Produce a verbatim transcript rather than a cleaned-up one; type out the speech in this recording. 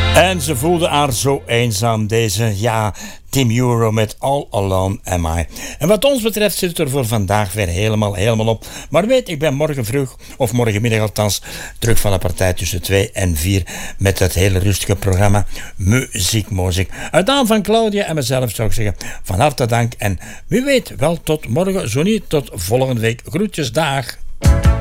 En ze voelde haar zo eenzaam, deze, ja, Team Euro met All Alone Am I. En wat ons betreft zit het er voor vandaag weer helemaal, helemaal op. Maar weet, ik ben morgen vroeg, of morgenmiddag althans, terug van de partij tussen twee en vier met het hele rustige programma Muziek Mozik. Uit naam van Claudia en mezelf zou ik zeggen, van harte dank. En wie weet, wel tot morgen, zo niet tot volgende week. Groetjes, dag.